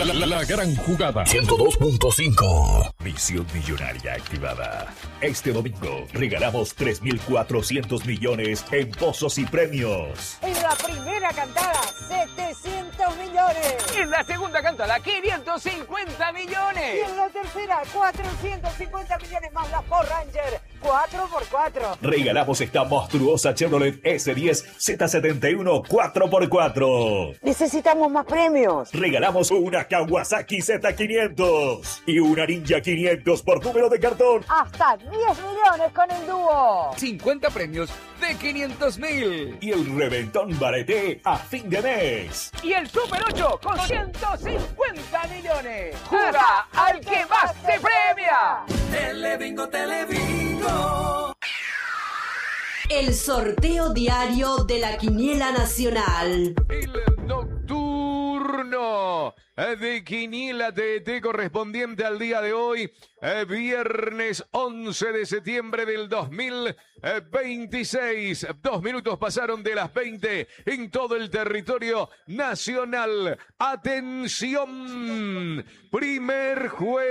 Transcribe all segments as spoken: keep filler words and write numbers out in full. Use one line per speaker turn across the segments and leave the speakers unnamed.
La, la, la gran jugada.
ciento dos punto cinco.
Misión millonaria activada. Este domingo regalamos tres mil cuatrocientos millones en pozos y premios.
En la primera cantada, setecientos millones.
En la segunda cantada, quinientos cincuenta millones.
Y en la tercera, cuatrocientos cincuenta millones más la Ford Ranger. cuatro por cuatro.
Regalamos esta monstruosa Chevrolet S diez Z setenta y uno cuatro por cuatro.
Necesitamos más premios.
Regalamos una Kawasaki Z quinientos y una Ninja quinientos por número de cartón.
Hasta diez millones con el dúo.
cincuenta premios de quinientos mil.
Y el reventón Bareté a fin de mes.
Y el Super ocho con ciento cincuenta millones. ¡Juega al que más te premia!
Telebingo, Telebingo.
El sorteo diario de la Quiniela Nacional.
El nocturno de Quiniela T T correspondiente al día de hoy, viernes once de septiembre del dos mil veintiséis. Dos minutos pasaron de las veinte en todo el territorio nacional. Atención, primer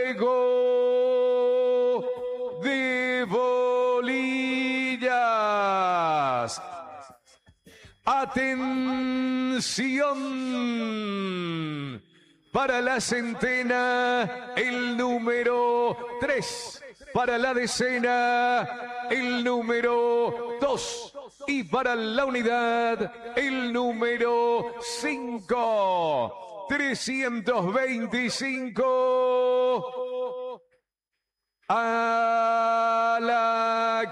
juego de bolillas. Atención. Para la centena, el número tres. Para la decena, el número dos. Y para la unidad, el número cinco. trescientos veinticinco. A la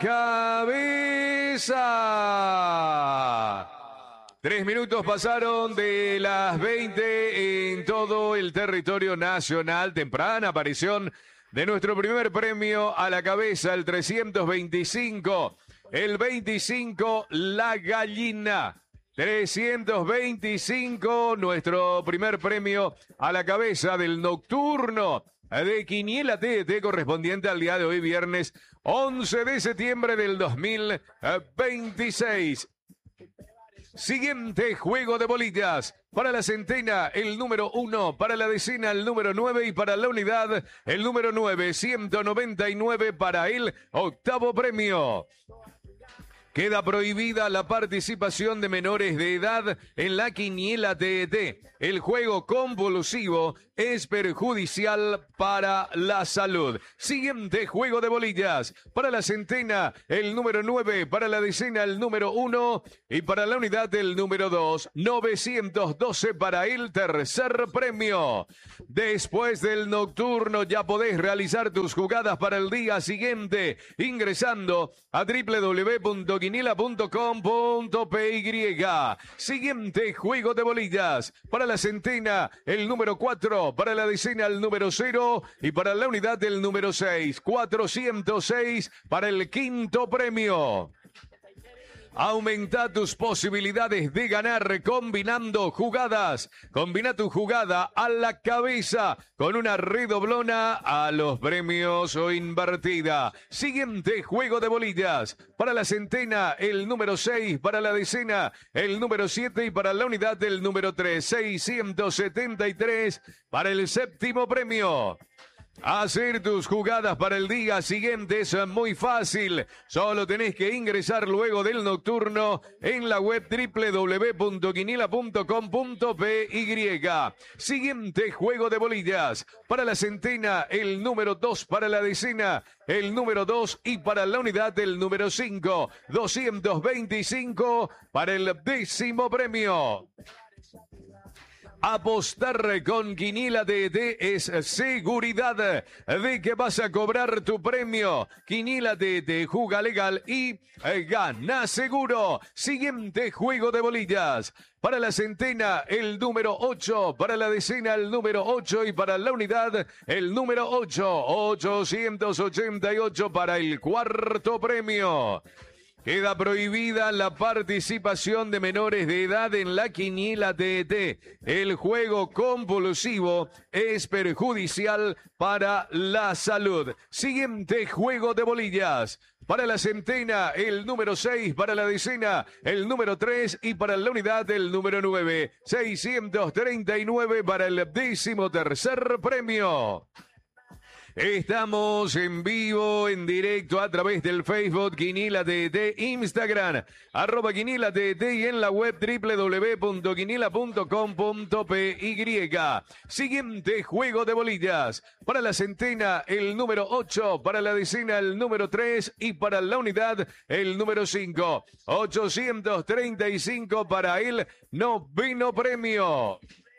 cabeza. Tres minutos pasaron de las veinte en todo el territorio nacional. Temprana aparición de nuestro primer premio a la cabeza, el trescientos veinticinco. El veinticinco, la gallina. trescientos veinticinco, nuestro primer premio a la cabeza del nocturno de Quiniela T T correspondiente al día de hoy, viernes once de septiembre del dos mil veintiséis. Siguiente juego de bolillas. Para la centena, el número uno. Para la decena, el número nueve. Y para la unidad, el número nueve. ciento noventa y nueve para el octavo premio. Queda prohibida la participación de menores de edad en la Quiniela T T. El juego convulsivo es perjudicial para la salud. Siguiente juego de bolillas. Para la centena, el número nueve. Para la decena, el número uno. Y para la unidad, el número dos. novecientos doce para el tercer premio. Después del nocturno ya podés realizar tus jugadas para el día siguiente ingresando a doble u doble u doble u punto quiniela punto com punto p y. Siguiente juego de bolillas. Para la centena, el número cuatro. Para la decena, el número cero. Y para la unidad, el número seis. cuatrocientos seis para el quinto premio. Aumenta tus posibilidades de ganar combinando jugadas. Combina tu jugada a la cabeza con una redoblona a los premios o invertida. Siguiente juego de bolillas. Para la centena, el número seis. Para la decena, el número siete. Y para la unidad, el número tres. seiscientos setenta y tres para el séptimo premio. Hacer tus jugadas para el día siguiente es muy fácil. Solo tenés que ingresar luego del nocturno en la web doble u doble u doble u punto quiniela punto com punto p y. Siguiente juego de bolillas. Para la centena, el número dos. Para la decena, el número dos. Y para la unidad, el número cinco. doscientos veinticinco para el décimo premio. Apostar con Quiniela T T es seguridad de que vas a cobrar tu premio. Quiniela T T, juga legal y gana seguro. Siguiente juego de bolillas. Para la centena, el número ocho. Para la decena, el número ocho. Y para la unidad, el número ocho. ochocientos ochenta y ocho para el cuarto premio. Queda prohibida la participación de menores de edad en la Quiniela T T. El juego compulsivo es perjudicial para la salud. Siguiente juego de bolillas. Para la centena, el número seis. Para la decena, el número tres. Y para la unidad, el número nueve. seiscientos treinta y nueve para el décimo tercer premio. Estamos en vivo, en directo a través del Facebook Quiniela T T, Instagram, arroba Quiniela T T y en la web doble u doble u doble u punto quiniela punto com punto p y. Siguiente juego de bolillas. Para la centena, el número ocho. Para la decena, el número tres. Y para la unidad, el número cinco. ochocientos treinta y cinco para el noveno premio.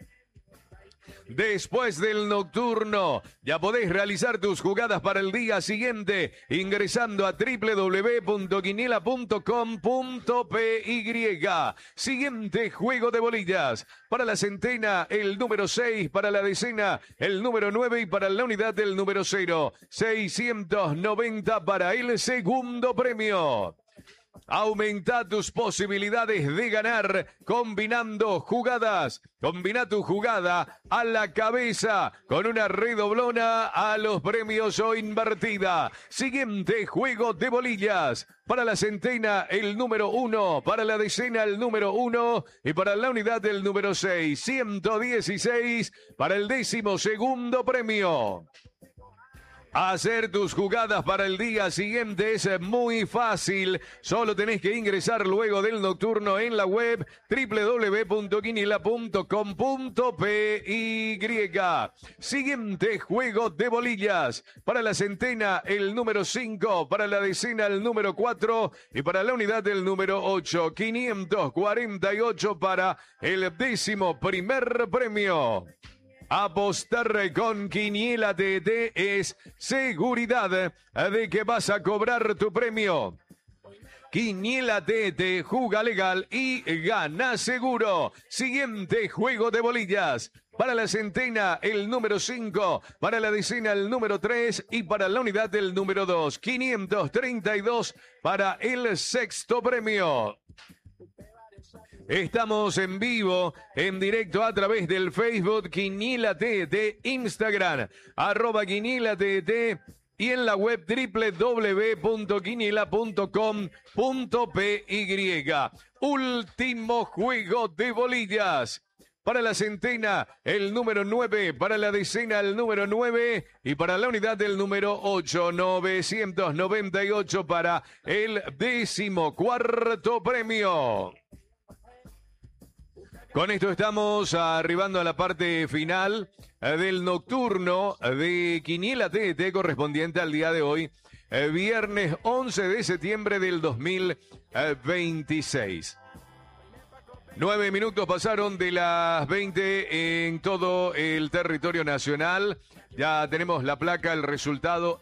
Después del nocturno, ya podés realizar tus jugadas para el día siguiente ingresando a doble u doble u doble u punto quiniela punto com punto p y. Siguiente juego de bolillas. Para la centena, el número seis. Para la decena, el número nueve. Y para la unidad, el número cero. seiscientos noventa para el segundo premio. Aumenta tus posibilidades de ganar combinando jugadas. Combina tu jugada a la cabeza con una redoblona a los premios o invertida. Siguiente juego de bolillas. Para la centena, el número uno. Para la decena, el número uno. Y para la unidad, el número seis. ciento dieciséis para el décimo segundo premio. Hacer tus jugadas para el día siguiente es muy fácil. Solo tenés que ingresar luego del nocturno en la web doble u doble u doble u punto quiniela punto com punto p y. Siguiente juego de bolillas. Para la centena, el número cinco. Para la decena, el número cuatro. Y para la unidad, el número ocho. quinientos cuarenta y ocho para el décimo primer premio. Apostar con Quiniela T T es seguridad de que vas a cobrar tu premio. Quiniela T T, juga legal y gana seguro. Siguiente juego de bolillas. Para la centena, el número cinco. Para la decena, el número tres. Y para la unidad, el número dos. quinientos treinta y dos para el sexto premio. Estamos en vivo, en directo a través del Facebook Quiniela T T, Instagram, arroba Quiniela T T y en la web doble u doble u doble u punto quiniela punto com punto p y. Último juego de bolillas. Para la centena, el número nueve. Para la decena, el número nueve. Y para la unidad, el número ocho. novecientos noventa y ocho para el décimo cuarto premio. Con esto estamos arribando a la parte final del nocturno de Quiniela T T correspondiente al día de hoy, viernes once de septiembre del dos mil veintiséis. Nueve minutos pasaron de las veinte en todo el territorio nacional. Ya tenemos la placa, el resultado